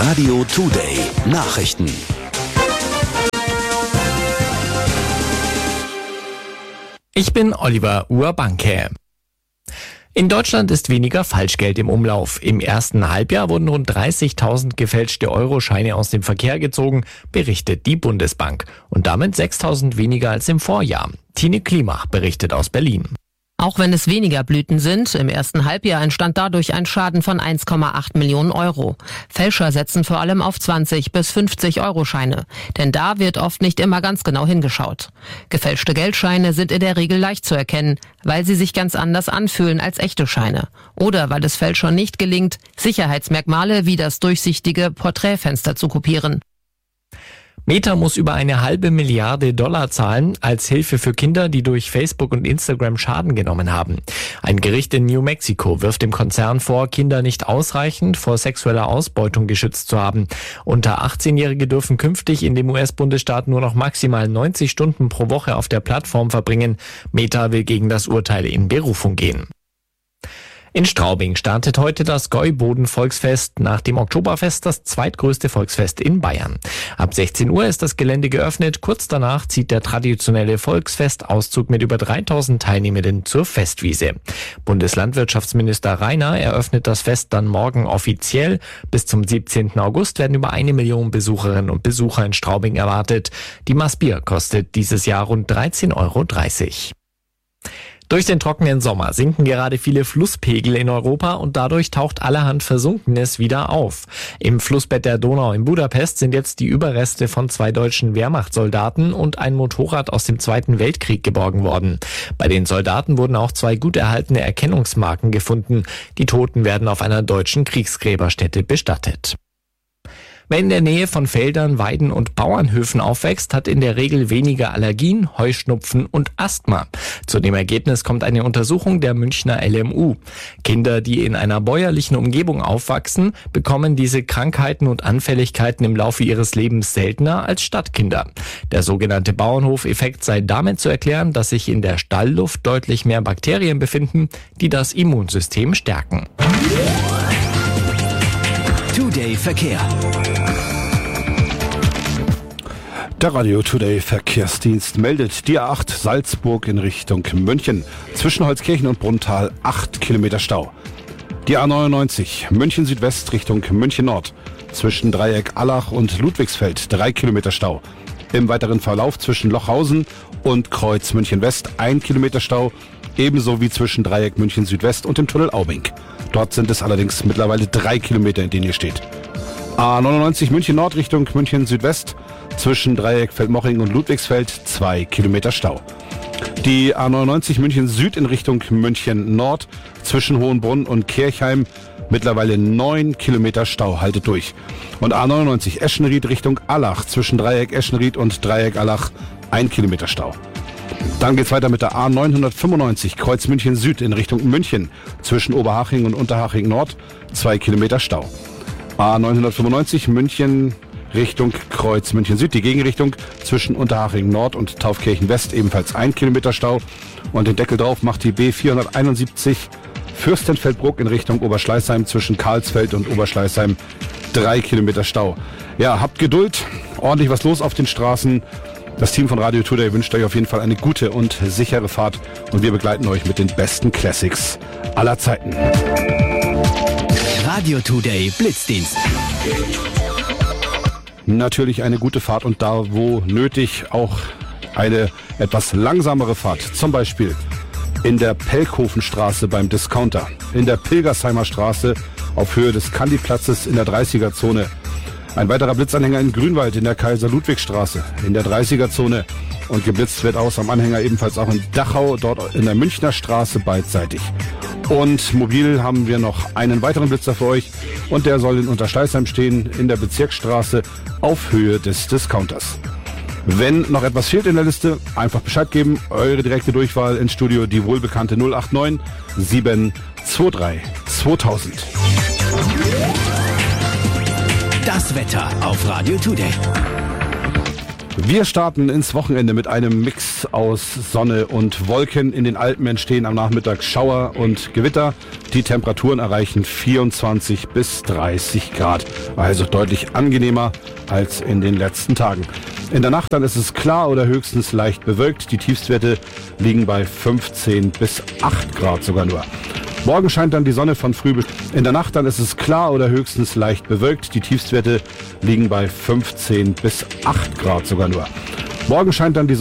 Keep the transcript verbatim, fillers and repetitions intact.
Radio Today Nachrichten. Ich bin Oliver Urbanke. In Deutschland ist weniger Falschgeld im Umlauf. Im ersten Halbjahr wurden rund dreißigtausend gefälschte Euroscheine aus dem Verkehr gezogen, berichtet die Bundesbank. Und damit sechstausend weniger als im Vorjahr. Tine Klimach berichtet aus Berlin. Auch wenn es weniger Blüten sind, im ersten Halbjahr entstand dadurch ein Schaden von eins Komma acht Millionen Euro. Fälscher setzen vor allem auf zwanzig bis fünfzig Euro-Scheine, denn da wird oft nicht immer ganz genau hingeschaut. Gefälschte Geldscheine sind in der Regel leicht zu erkennen, weil sie sich ganz anders anfühlen als echte Scheine. Oder weil es Fälschern nicht gelingt, Sicherheitsmerkmale wie das durchsichtige Porträtfenster zu kopieren. Meta muss über eine halbe Milliarde Dollar zahlen als Hilfe für Kinder, die durch Facebook und Instagram Schaden genommen haben. Ein Gericht in New Mexico wirft dem Konzern vor, Kinder nicht ausreichend vor sexueller Ausbeutung geschützt zu haben. Unter achtzehnjährige dürfen künftig in dem U S-Bundesstaat nur noch maximal neunzig Stunden pro Woche auf der Plattform verbringen. Meta will gegen das Urteil in Berufung gehen. In Straubing startet heute das Gäuboden-Volksfest, nach dem Oktoberfest das zweitgrößte Volksfest in Bayern. Ab sechzehn Uhr ist das Gelände geöffnet, kurz danach zieht der traditionelle Volksfestauszug mit über dreitausend Teilnehmenden zur Festwiese. Bundeslandwirtschaftsminister Rainer eröffnet das Fest dann morgen offiziell. Bis zum siebzehnten August werden über eine Million Besucherinnen und Besucher in Straubing erwartet. Die Maßbier kostet dieses Jahr rund dreizehn Euro dreißig. Durch den trockenen Sommer sinken gerade viele Flusspegel in Europa und dadurch taucht allerhand Versunkenes wieder auf. Im Flussbett der Donau in Budapest sind jetzt die Überreste von zwei deutschen Wehrmachtssoldaten und ein Motorrad aus dem Zweiten Weltkrieg geborgen worden. Bei den Soldaten wurden auch zwei gut erhaltene Erkennungsmarken gefunden. Die Toten werden auf einer deutschen Kriegsgräberstätte bestattet. Wer in der Nähe von Feldern, Weiden und Bauernhöfen aufwächst, hat in der Regel weniger Allergien, Heuschnupfen und Asthma. Zu dem Ergebnis kommt eine Untersuchung der Münchner L M U. Kinder, die in einer bäuerlichen Umgebung aufwachsen, bekommen diese Krankheiten und Anfälligkeiten im Laufe ihres Lebens seltener als Stadtkinder. Der sogenannte Bauernhofeffekt sei damit zu erklären, dass sich in der Stallluft deutlich mehr Bakterien befinden, die das Immunsystem stärken. Today Verkehr. Der Radio Today Verkehrsdienst meldet die A acht Salzburg in Richtung München. Zwischen Holzkirchen und Brunntal acht Kilometer Stau. Die A neunundneunzig München Südwest Richtung München Nord. Zwischen Dreieck Allach und Ludwigsfeld drei Kilometer Stau. Im weiteren Verlauf zwischen Lochhausen und Kreuz München West ein Kilometer Stau. Ebenso wie zwischen Dreieck München Südwest und dem Tunnel Aubing. Dort sind es allerdings mittlerweile drei Kilometer, in denen ihr steht. A neunundneunzig München Nord Richtung München Südwest. Zwischen Dreieck Feldmoching und Ludwigsfeld zwei Kilometer Stau. Die A neunundneunzig München Süd in Richtung München Nord. Zwischen Hohenbrunn und Kirchheim mittlerweile neun Kilometer Stau. Haltet durch. Und A neunundneunzig Eschenried Richtung Allach. Zwischen Dreieck Eschenried und Dreieck Allach ein Kilometer Stau. Dann geht's weiter mit der A neunhundertfünfundneunzig Kreuz München Süd in Richtung München. Zwischen Oberhaching und Unterhaching Nord zwei Kilometer Stau. A neunhundertfünfundneunzig München Richtung Kreuz München Süd, die Gegenrichtung zwischen Unterhaching Nord und Taufkirchen West ebenfalls ein Kilometer Stau. Und den Deckel drauf macht die B vierhunderteinundsiebzig Fürstenfeldbruck in Richtung Oberschleißheim zwischen Karlsfeld und Oberschleißheim drei Kilometer Stau. Ja, habt Geduld, ordentlich was los auf den Straßen. Das Team von Radio Today wünscht euch auf jeden Fall eine gute und sichere Fahrt und wir begleiten euch mit den besten Classics aller Zeiten. Radio Today Blitzdienst. Natürlich eine gute Fahrt und da, wo nötig, auch eine etwas langsamere Fahrt. Zum Beispiel in der Pelkhofenstraße beim Discounter, in der Pilgersheimer Straße auf Höhe des Kandiplatzes in der dreißiger-Zone. Ein weiterer Blitzanhänger in Grünwald in der Kaiser-Ludwig-Straße in der dreißiger-Zone. Und geblitzt wird aus am Anhänger ebenfalls auch in Dachau, dort in der Münchner Straße beidseitig. Und mobil haben wir noch einen weiteren Blitzer für euch und der soll in Unterschleißheim stehen, in der Bezirksstraße auf Höhe des Discounters. Wenn noch etwas fehlt in der Liste, einfach Bescheid geben. Eure direkte Durchwahl ins Studio, die wohlbekannte null acht neun sieben zwei drei zweitausend. Das Wetter auf Radio Today. Wir starten ins Wochenende mit einem Mix aus Sonne und Wolken. In den Alpen entstehen am Nachmittag Schauer und Gewitter. Die Temperaturen erreichen vierundzwanzig bis dreißig Grad. Also deutlich angenehmer als in den letzten Tagen. In der Nacht dann ist es klar oder höchstens leicht bewölkt. Die Tiefstwerte liegen bei fünfzehn bis acht Grad sogar nur. Morgen scheint dann die Sonne von früh bis... In der Nacht dann ist es klar oder höchstens leicht bewölkt. Die Tiefstwerte liegen bei fünfzehn bis acht Grad sogar nur. Morgen scheint dann die Sonne